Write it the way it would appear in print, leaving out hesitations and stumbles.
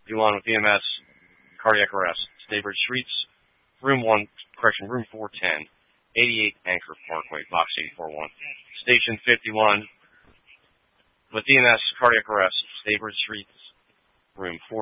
Elon with EMS, cardiac arrest. Staybridge Streets, room 410, 88 Anchor Parkway, box 841. Station 51 with EMS, cardiac arrest. Staybridge Streets, room 4.